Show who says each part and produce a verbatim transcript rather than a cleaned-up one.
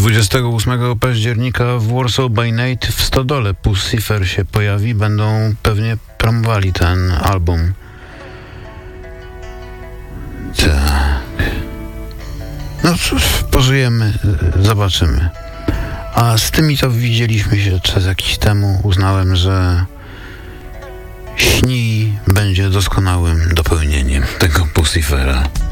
Speaker 1: dwudziestego ósmego października w Warsaw by Night w Stodole Puscifer się pojawi. Będą pewnie promowali ten album. Tak. No cóż, pożyjemy, zobaczymy. A z tymi to widzieliśmy się czas jakiś temu. Uznałem, że Śnij będzie doskonałym dopełnieniem tego Puscifera.